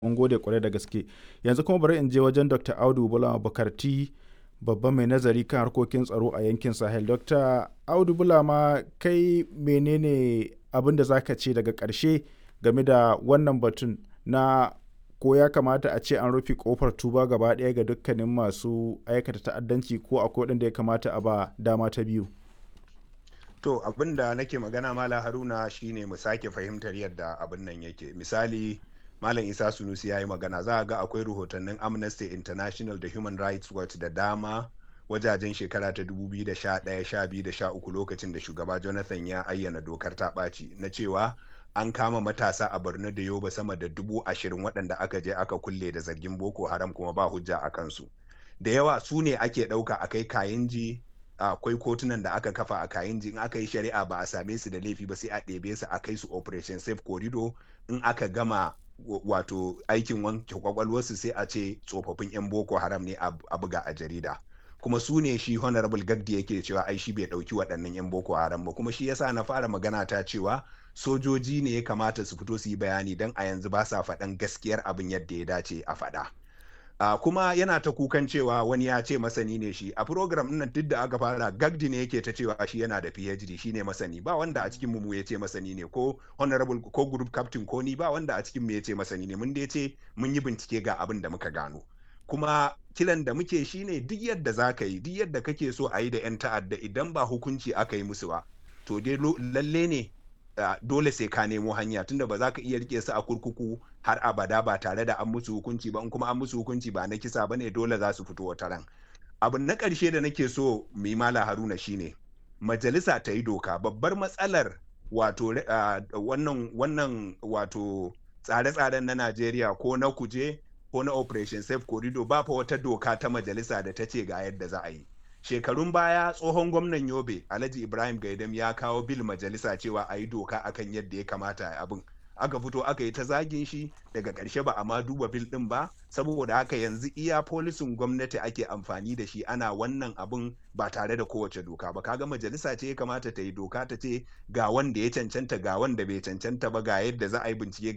Mun gode kwarai da gaske. Yanzu kuma bari in je wajen Dr. Audu Bulama Bukarti, babban mai nazari kan harkokin tsaro a yankin Sahel. Dr. Audu Bulama, kai menene abin da zaka ce daga ƙarshe game da wannan batun na ko ya kamata a ce an rufe kofar tuba gaba ɗaya ga dukkanin masu aikata ta'addanci ko akwai waɗanda ya kamata a ba dama ta biyu? To abin da nake magana Malam Haruna shine mu sake fahimtar yadda abin nan yake. Misali, Malam Isa Sunusi ya yi magana, za a ga akwai rahotannin Amnesty International da Human Rights Watch da dama wajajen shekara ta 2011, 12 da 13 lokacin da shugaba Jonathan ya ayyana dokar ta ɓaci na cewa an kama matasa a Borno da Yobe sama da 20,000 waɗanda aka je aka kulle da zargin Boko Haram kuma ba hujja a kansu. Da yawa su ne ake ɗauka a kai Kayinji, akwai kotunan da aka kafa a Kayinji, in aka yi shari'a ba a same su da laifi ba sai a ɗebe su a kai su Operation Safe Corridor. In aka gama wato aikin wanke kwakwalwarsu sai a ce tsofaffin 'yan Boko Haram ne a buga a jarida. Kuma su ne shi Honorable Gagdi yake cewa ai shi bai ɗauki waɗannan 'yan Boko Haram ba, kuma shi yasa na fara magana ta cewa sojoji ne ya kamata su fito su yi bayani don a yanzu ba sa faɗan gaskiyar abin yadda ya dace a faɗa. Kuma yana ta kukan cewa wani ya ce masani ne shi a program nan duk da aka fara. Gagdi ne yake ta cewa shi yana da PhD, shi ne masani, ba wanda a cikin mu ya ce masani ne, ko honorable ko group captain ko ni, ba wanda a cikin mu ya ce masani ne. Mun dai ce mun yi bincike ga abin da muka gano, kuma kiran da muke shine duk yadda za ka yi, duk yadda kake so a yi da 'yan ta'adda, idan ba hukunci aka yi musu ba to dai lalle ne dole sai ka nemo hanya, tunda ba za ka iya rike su a kurkuku har abada ba tare da an musu hukunci ba. In kuma an musu hukunci ba na kisa bane, dole za su fito wata ran. Abu na ƙarshe da nake so mu yi Malam Haruna shine majalisa ta yi doka. Babbar matsalar wato wannan wato tsare-tsaren na Najeriya, ko na kuje ko na Operation Safe Corridor, ba fa wata doka ta majalisa da ta ce ga yadda za a yi. Shekarun baya tsohon gwamnan Yobe Alhaji Ibrahim Gaidam ya kawo bil majalisa cewa a yi doka akan yadda ya kamata a abin. Aka fito aka yi ta zagin shi, daga ƙarshe ba a ma duba bil ɗin ba. Saboda haka yanzu iya polisin gwamnati ake amfani da shi ana wannan abin ba tare da kowace doka ba. Kaga majalisa ce ya kamata ta yi doka ta ce ga wanda ya cancanta, ga wanda bai cancanta ba, ga yadda za a yi bincike.